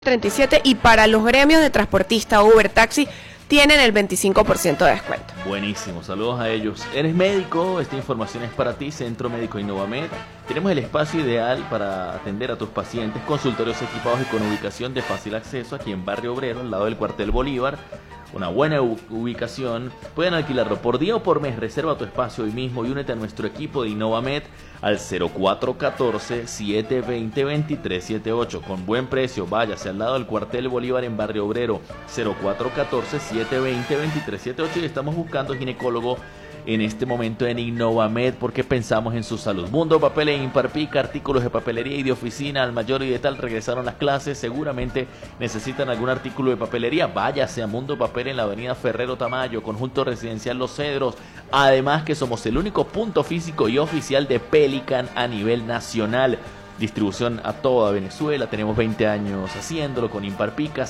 37 y para los gremios de transportista, Uber, taxi, tienen el 25% de descuento. Buenísimo, saludos a ellos. ¿Eres médico? Esta información es para ti, Centro Médico Innovamed. Tenemos el espacio ideal para atender a tus pacientes, consultorios equipados y con ubicación de fácil acceso aquí en Barrio Obrero, al lado del Cuartel Bolívar. Una buena ubicación, pueden alquilarlo por día o por mes. Reserva tu espacio hoy mismo y únete a nuestro equipo de Innovamed al 0414-720-2378 con buen precio. Váyase al lado del Cuartel Bolívar en Barrio Obrero, 0414-720-2378, y estamos buscando ginecólogo en este momento en Innovamed porque pensamos en su salud. Mundo Papel e Imparpica, artículos de papelería y de oficina al mayor y de tal. Regresaron las clases, seguramente necesitan algún artículo de papelería. Váyase a Mundo Papel en la avenida Ferrero Tamayo, conjunto residencial Los Cedros. Además que somos el único punto físico y oficial de Pelican a nivel nacional. Distribución a toda Venezuela, tenemos 20 años haciéndolo con Imparpica.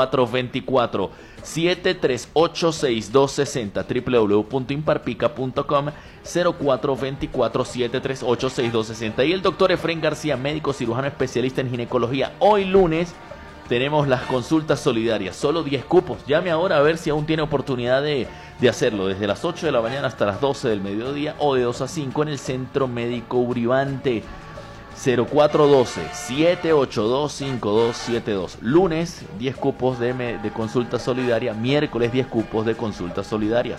0424-738-6260, www.imparpica.com, 0424-738-6260. Y el doctor Efrén García, médico cirujano especialista en ginecología. Hoy lunes tenemos las consultas solidarias, solo 10 cupos. Llame ahora a ver si aún tiene oportunidad de hacerlo, desde las 8 de la mañana hasta las 12 del mediodía o de 2 a 5 en el Centro Médico Uribante. 0412-782-5272. Lunes, 10 cupos de consulta solidaria. Miércoles, 10 cupos de consulta solidaria.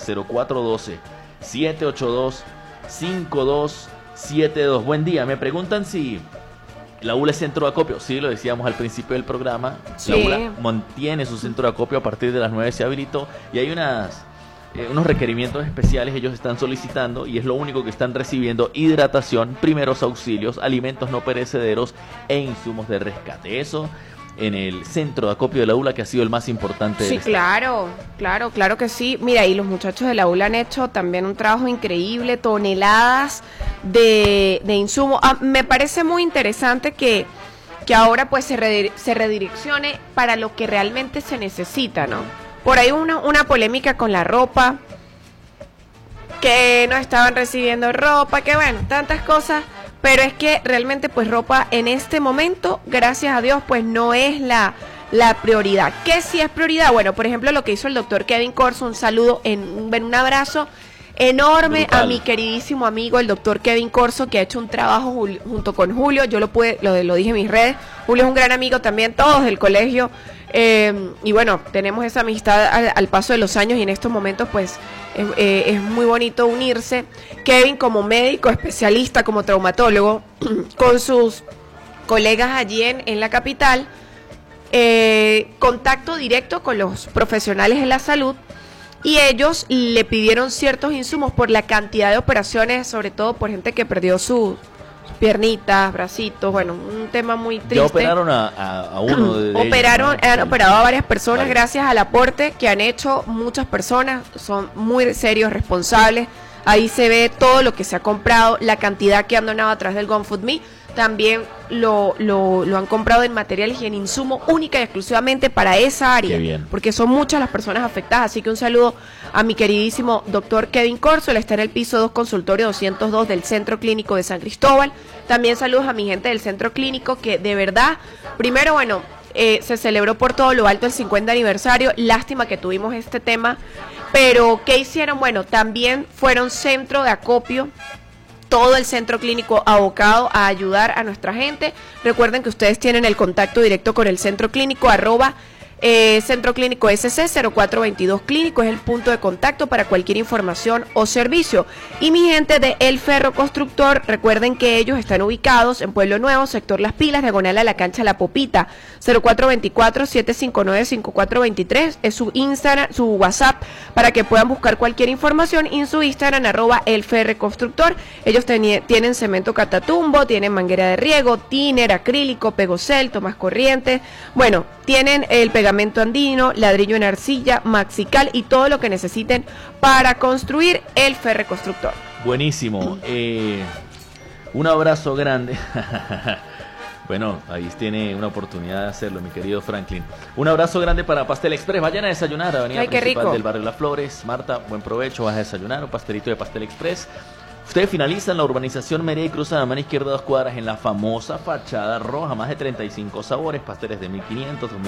0412-782-5272. Buen día. Me preguntan si la ULA es centro de acopio. Sí, lo decíamos al principio del programa. Sí. La ULA mantiene su centro de acopio a partir de las 9, se habilitó. Y hay unos requerimientos especiales ellos están solicitando, y es lo único que están recibiendo: hidratación, primeros auxilios, alimentos no perecederos e insumos de rescate. Eso en el centro de acopio de la ULA, que ha sido el más importante. Sí, claro que sí. Mira, y los muchachos de la ULA han hecho también un trabajo increíble, toneladas de insumos. Me parece muy interesante que ahora pues se redireccione para lo que realmente se necesita, ¿no? Por ahí una polémica con la ropa, que no estaban recibiendo ropa, que bueno, tantas cosas, pero es que realmente pues ropa en este momento, gracias a Dios, pues no es la prioridad. ¿Qué sí es prioridad? Bueno, por ejemplo, lo que hizo el doctor Kevin Corso, un saludo, un abrazo enorme. Brutal. A mi queridísimo amigo, el doctor Kevin Corso, que ha hecho un trabajo junto con Julio. Yo lo dije en mis redes. Julio es un gran amigo también, todos del colegio. Y bueno, tenemos esa amistad al paso de los años, y en estos momentos pues es muy bonito unirse. Kevin, como médico especialista, como traumatólogo, con sus colegas allí en la capital, contacto directo con los profesionales de la salud, y ellos le pidieron ciertos insumos por la cantidad de operaciones, sobre todo por gente que perdió sus piernitas, bracitos, bueno, un tema muy triste. Ya operaron a uno de ellos, ¿no? Han operado a varias personas, gracias al aporte que han hecho muchas personas. Son muy serios, responsables. Ahí se ve todo lo que se ha comprado, la cantidad que han donado a través del GoFundMe. También lo han comprado en materiales y en insumo única y exclusivamente para esa área. Qué bien. Porque son muchas las personas afectadas. Así que un saludo a mi queridísimo doctor Kevin Corso. Él está en el piso 2, consultorio 202 del Centro Clínico de San Cristóbal. También saludos a mi gente del Centro Clínico, que de verdad, primero, bueno, se celebró por todo lo alto el 50 aniversario. Lástima que tuvimos este tema. Pero, ¿qué hicieron? Bueno, también fueron centro de acopio. Todo el centro clínico abocado a ayudar a nuestra gente. Recuerden que ustedes tienen el contacto directo con el centro clínico, Centro Clínico SC 0422 Clínico, es el punto de contacto para cualquier información o servicio. Y mi gente de El Ferro Constructor, recuerden que ellos están ubicados en Pueblo Nuevo, sector Las Pilas, diagonal a la cancha La Popita. 0424-759-5423 es su Instagram, su WhatsApp, para que puedan buscar cualquier información, y en su Instagram @elferreconstructor. Ellos tienen cemento Catatumbo, tienen manguera de riego, tiner, acrílico, pegocel, tomas corrientes. Bueno, tienen el pegamento andino, ladrillo en arcilla, maxical y todo lo que necesiten para construir. El Ferre Constructor. Buenísimo. Un abrazo grande. Bueno, ahí tiene una oportunidad de hacerlo, mi querido Franklin. Un abrazo grande para Pastel Express. Vayan a desayunar, avenida principal del barrio Las Flores. Marta, buen provecho. Vas a desayunar un pastelito de Pastel Express. Ustedes finalizan la urbanización Mérida y cruzan a mano izquierda 2 cuadras en la famosa fachada roja. Más de 35 sabores, pasteles de 1500,